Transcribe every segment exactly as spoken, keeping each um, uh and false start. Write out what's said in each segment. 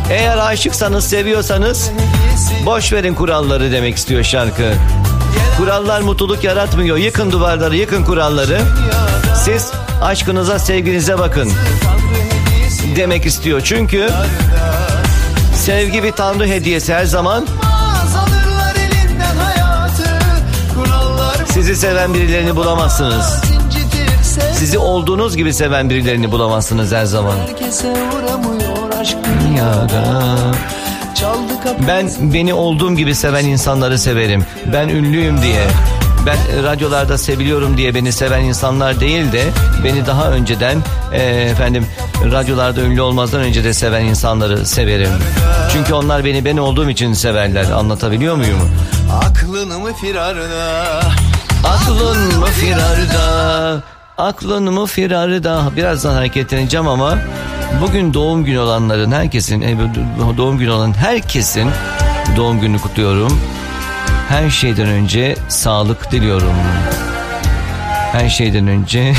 Eğer aşıksanız, seviyorsanız boş verin kuralları demek istiyor şarkı. Kurallar mutluluk yaratmıyor. Yıkın duvarları, yıkın kuralları. Siz aşkınıza, sevginize bakın demek istiyor. Çünkü sevgi bir tanrı hediyesi her zaman. Sizi seven birilerini bulamazsınız. Sizi olduğunuz gibi seven birilerini bulamazsınız her zaman. Ben beni olduğum gibi seven insanları severim. Ben ünlüyüm diye, ben radyolarda seviliyorum diye beni seven insanlar değil de beni daha önceden e, efendim radyolarda ünlü olmazdan önce de seven insanları severim. Çünkü onlar beni ben olduğum için severler. Anlatabiliyor muyum? Aklın mı firarda? Aklın mı firarda? Aklın mı firarda? Birazdan hareketleneceğim ama bugün doğum günü olanların herkesin, doğum günü olan herkesin doğum gününü kutluyorum. Her şeyden önce sağlık diliyorum. Her şeyden önce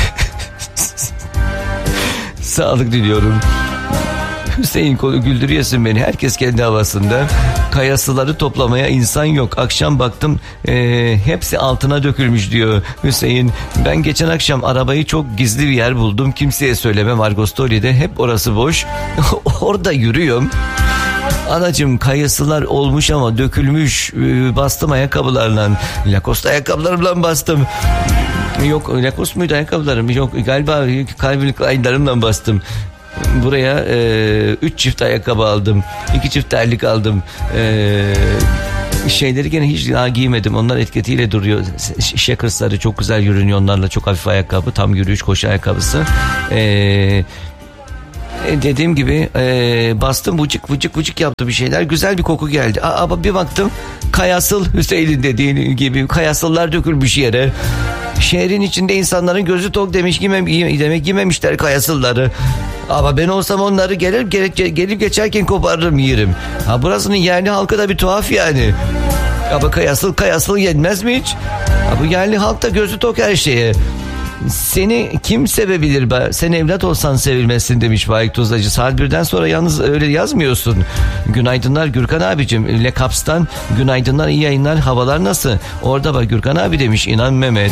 sağlık diliyorum. Hüseyin güldürüyorsun beni. Herkes kendi havasında. Kayasıları toplamaya insan yok. Akşam baktım e, hepsi altına dökülmüş diyor Hüseyin. Ben geçen akşam arabayı çok gizli bir yer buldum. Kimseye söylemem. Argostoli'de hep orası boş. Orada yürüyorum. Anacığım kayısılar olmuş ama dökülmüş. Bastım ayakkabılarla. Lacoste ayakkabılarımla bastım. Yok Lacoste muydu ayakkabılarım? Yok galiba Calvin Klein'larımla bastım. Buraya e, üç çift ayakkabı aldım. iki çift terlik aldım. E, şeyleri gene hiç daha giymedim. Onlar etiketiyle duruyor. Shackers'ları çok güzel yürünüyor onlarla. Çok hafif ayakkabı. Tam yürüyüş koşu ayakkabısı. Eee Dediğim gibi e, bastım vıcık vıcık vıcık yaptı bir şeyler. Güzel bir koku geldi. Ama bir baktım Kayasıl Hüseyin'in dediği gibi kayasıllar dökülmüş yere. Şehrin içinde insanların gözü tok demiş giyme, demek giymemişler kayasılları. Ama ben olsam onları gelir gelip, gelip geçerken koparırım yerim. Ha burasının yerli halkı da bir tuhaf yani. Ama kayasıl kayasıl yenmez mi hiç? Ha bu yerli halk da gözü tok her şeye. Seni kim sevebilir be? Sen evlat olsan sevilmezsin demiş Faik Tuzlacı. Saat birden sonra yalnız öyle yazmıyorsun. Günaydınlar Gürkan abicim. Le Caps'tan günaydınlar, iyi yayınlar, havalar nasıl? Orada bak Gürkan abi demiş, inan Mehmet.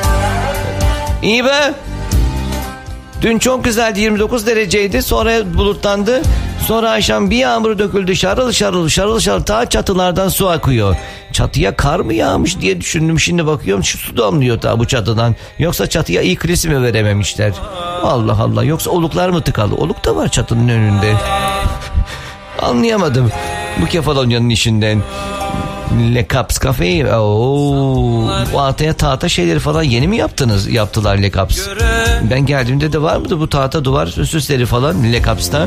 İyi be. Dün çok güzeldi, yirmi dokuz dereceydi, sonra bulutlandı. Sonra akşam bir yağmur döküldü, şarıl şarıl şarıl şarıl ta çatılardan su akıyor. Çatıya kar mı yağmış diye düşündüm, şimdi bakıyorum şu su damlıyor ta bu çatıdan. Yoksa çatıya iyi kriz mi verememişler? Allah Allah, yoksa oluklar mı tıkalı? Oluk da var çatının önünde. Anlayamadım bu Kefalonya'nın işinden. Le Caps Cafe. Oo, bu altaya tahta şeyleri falan yeni mi yaptınız? Yaptılar Le Caps. Ben geldiğimde de var mıydı bu tahta duvar süsleri falan Le Caps'ta?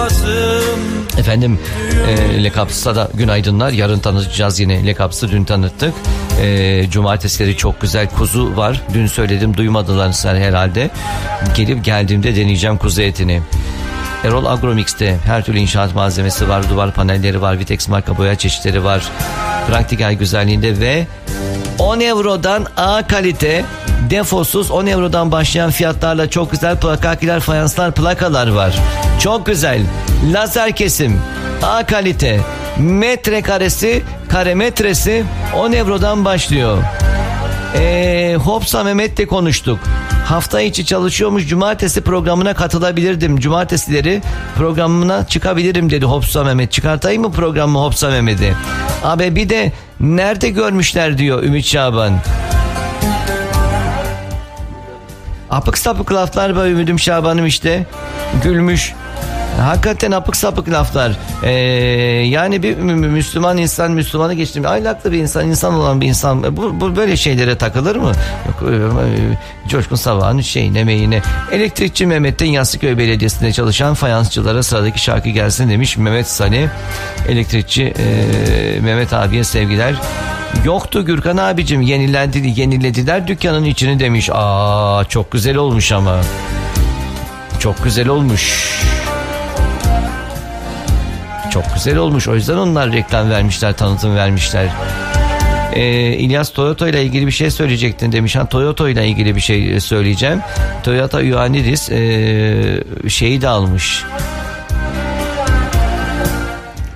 Efendim e, Le Caps'a da günaydınlar. Yarın tanıtacağız yine Le Caps'ı, dün tanıttık. E, cumartesileri çok güzel kuzu var. Dün söyledim, duymadılar herhalde. Gelip geldiğimde deneyeceğim kuzu etini. Erol Agromix'te her türlü inşaat malzemesi var, duvar panelleri var, Vitex marka boya çeşitleri var. Praktiker güzelliğinde ve on eurodan A kalite, defosuz on eurodan başlayan fiyatlarla çok güzel plakakiler, fayanslar, plakalar var. Çok güzel. Lazer kesim, A kalite, metrekaresi, kare metresi on eurodan başlıyor. Ee, Hopsa Mehmet'le konuştuk. Hafta içi çalışıyormuş, cumartesi programına katılabilirdim. Cumartesileri programına çıkabilirim dedi Hopsa Mehmet. Çıkartayım mı programı Hopsa Mehmet'i? Abi bir de nerede görmüşler diyor Ümit Şaban. Apık sapık laflar be Ümidim Şaban'ım işte. Gülmüş. Hakikaten apık sapık laflar. Ee, yani bir Müslüman insan, Müslümanı geçtim, ahlaklı bir insan, insan olan bir insan bu, bu böyle şeylere takılır mı? Yok, e, Coşkun Sabah'ın şeyine meyine. Elektrikçi Mehmet'ten Yassıköy Belediyesi'nde çalışan fayansçılara sıradaki şarkı gelsin demiş Mehmet Sani. Elektrikçi e, Mehmet abiye sevgiler. Yoktu Gürkan abicim, yenilendi, yenilediler dükkanın içini demiş. Aa çok güzel olmuş ama. Çok güzel olmuş. Çok güzel olmuş. O yüzden onlar reklam vermişler, tanıtım vermişler. Ee, İlyas Toyota ile ilgili bir şey söyleyecektin demiş. Ha, Toyota ile ilgili bir şey söyleyeceğim. Toyota Ioannidis ee, şeyi de almış.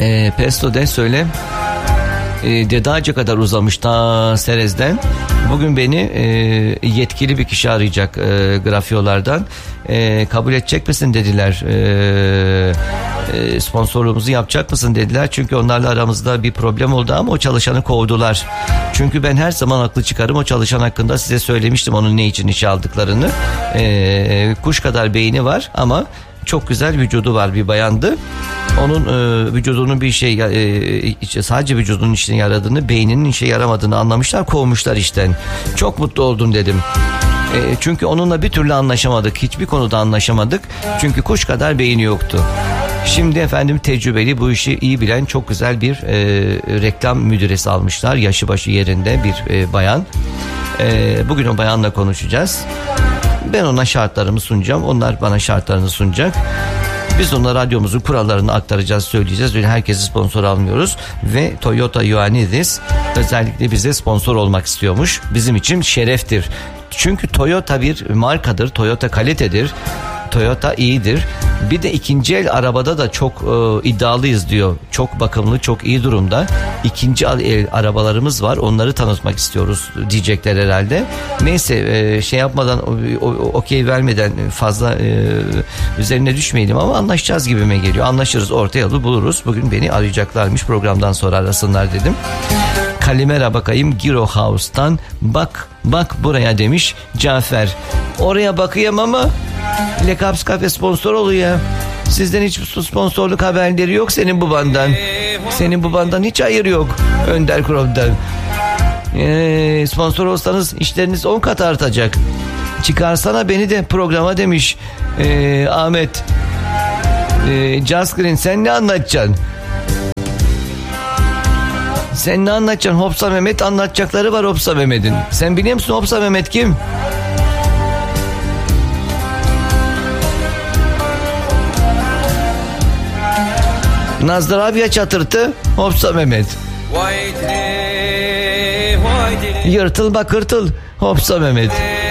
E, Pesto de söyle. E, Dedağaca kadar uzamış ta Serez'den. Bugün beni e, yetkili bir kişi arayacak e, grafyolardan. E, kabul edecek misin dediler. E, e, sponsorluğumuzu yapacak mısın dediler. Çünkü onlarla aramızda bir problem oldu ama o çalışanı kovdular. Çünkü ben her zaman haklı çıkarım. O çalışan hakkında size söylemiştim onun ne için işe aldıklarını. E, kuş kadar beyni var ama çok güzel vücudu var, bir bayandı. Onun e, vücudunun bir şey e, sadece vücudunun işine yaradığını, beyninin işe yaramadığını anlamışlar, kovmuşlar işten. Çok mutlu oldum dedim. E, çünkü onunla bir türlü anlaşamadık. Hiçbir konuda anlaşamadık. Çünkü kuş kadar beyni yoktu. Şimdi efendim tecrübeli, bu işi iyi bilen çok güzel bir e, reklam müdüresi almışlar. Yaşı başı yerinde bir e, bayan. E, bugün o bayanla konuşacağız. Ben ona şartlarımı sunacağım. Onlar bana şartlarını sunacak. Biz ona radyomuzun kurallarını aktaracağız, söyleyeceğiz. Öyle herkesi sponsor almıyoruz. Ve Toyota Ioannidis özellikle bize sponsor olmak istiyormuş. Bizim için şereftir. Çünkü Toyota bir markadır. Toyota kalitedir. Toyota iyidir. Bir de ikinci el arabada da çok e, iddialıyız diyor. Çok bakımlı, çok iyi durumda. İkinci el arabalarımız var. Onları tanıtmak istiyoruz diyecekler herhalde. Neyse e, şey yapmadan, okey vermeden fazla e, üzerine düşmeyelim ama anlaşacağız gibime geliyor. Anlaşırız, orta yolu buluruz. Bugün beni arayacaklarmış, programdan sonra arasınlar dedim. Kalimera bakayım Giro House'tan. Bak bak buraya demiş Cafer. Oraya bakayım ama Le Caps Cafe sponsor oluyor. Sizden hiç sponsorluk haberleri yok senin babandan. Senin babandan hiç hayır yok. Önder Krom'dan. Ee, sponsor olsanız işleriniz on kat artacak. Çıkarsana beni de programa demiş ee, Ahmet. Ee, Just Green, sen ne anlatacaksın? Sen ne anlatacaksın? Hopsa Mehmet anlatacakları var Hopsa Mehmet'in. Sen biliyor musun Hopsa Mehmet kim? Nazlar abiye çatırtı Hopsa Mehmet. Yırtıl bakırtıl Hopsa Mehmet.